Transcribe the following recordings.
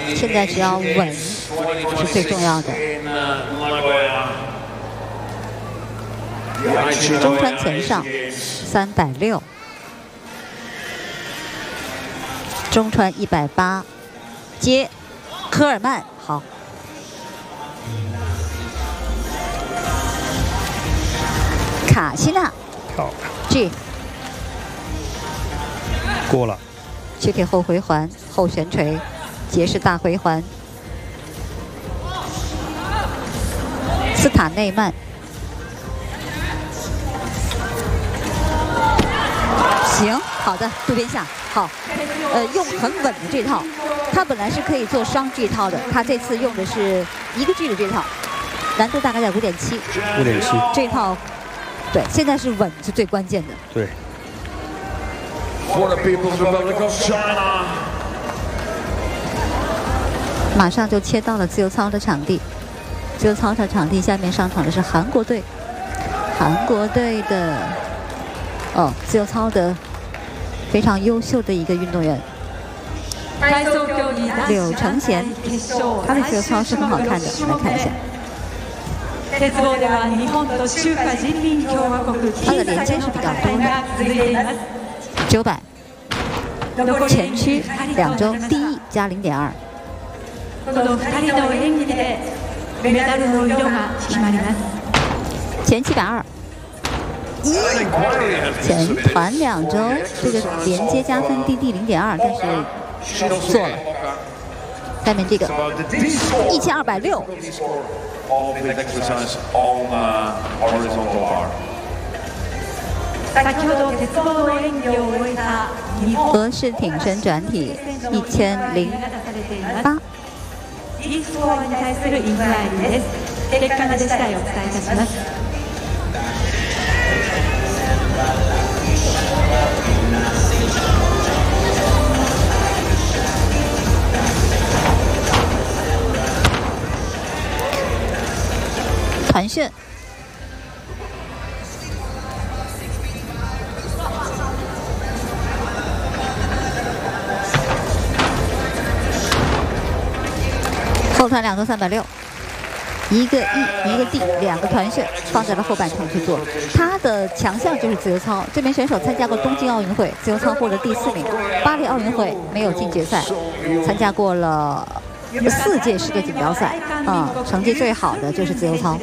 现在只要稳是最重要的。中川前上360，中川180，接科尔曼好。卡西娜漂亮 G 过了， 切给后回环后旋锤，结式大回环。斯塔内曼行，好的，渡边下好，用很稳的这套，他本来是可以做双 G 套的，他这次用的是一个 G 的这套，难度大概在5.7。 5.7， 这套，对，现在是稳是最关键的。 对。 马上就切到了自由操的场地，自由操的场地下面上场的是韩国队，韩国队的自由操的非常优秀的一个运动员柳承贤，他的自由操是很好看的，来看一下。他的连接是比较多的。900，前区2周第一加0.2。前720，前团2周，这个连接加分滴滴0.2，但是做了。下面这个1260。俄式挺身转体1008。 Dスコアに対するインクワイリーです。結果が出次第お伝えいたします。 团旋。后团2周360，一个 E 一个 D， 2个团旋放在了后半程去做。他的强项就是自由操，这名选手参加过东京奥运会，自由操获得第4名；巴黎奥运会没有进决赛，参加过了4届世界锦标赛，成绩最好的就是自由操。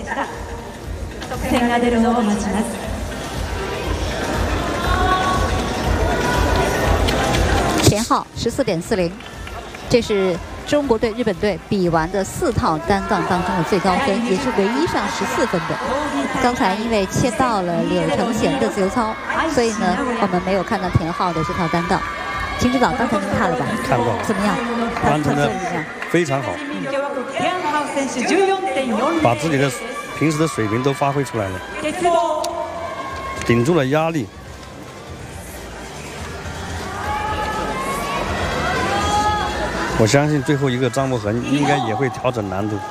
前号14.40，这是中国队、日本队比完的4套单杠当中的最高分，也是唯一上14分的。刚才因为切到了柳承贤的自由操，所以呢，我们没有看到田浩的这套单杠。秦指导，刚才您看了吧？ 看过， 怎么样？ 完成的非常好，把自己的平时的水平都发挥出来了，顶住了压力。我相信最后一个张博恒应该也会调整难度。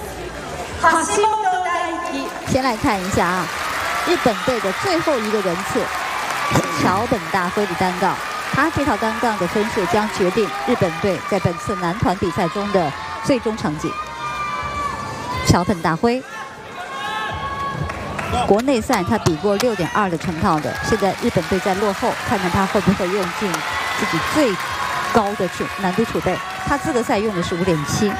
先来看一下啊，日本队的最后一个人次，桥本大辉的单杠，他这套单杠的分数将决定日本队在本次男团比赛中的最终成绩。桥本大辉，国内赛他比过6.2的成套的，现在日本队在落后，看看他会不会用尽自己最高的难度储备。他资格赛用的是5.7。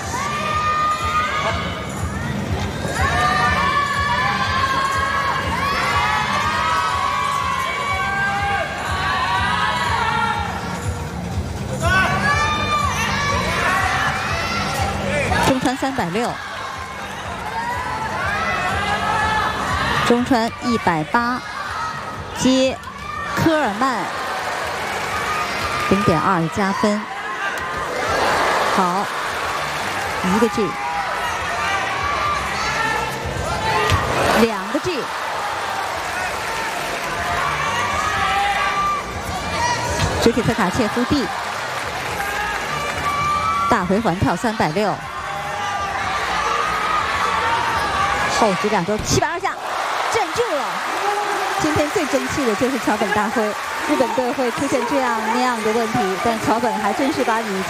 中川360，中川180，接科尔曼0.2加分。好，一个 G， 2个 G， 直体特卡切夫 D， 大回环跳360，后直2周720下，镇住了。今天最争气的就是桥本大辉，日本队会出现这样那样的问题，但桥本还真是把你